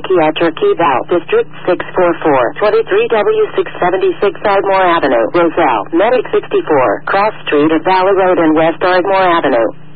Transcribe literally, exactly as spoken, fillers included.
Psychiatric Eval, District six four four, twenty-three W six seventy-six Ardmore Avenue, Roselle, Medic sixty-four, Cross Street at Valley Road and West Ardmore Avenue.